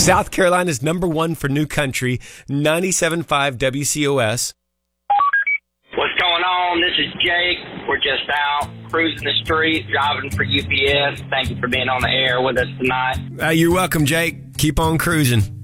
South Carolina's number one for new country, 97.5 WCOS. What's going on? This is Jake. We're just out cruising the street, driving for UPS. Thank you for being on the air with us tonight. You're welcome, Jake. Keep on cruising.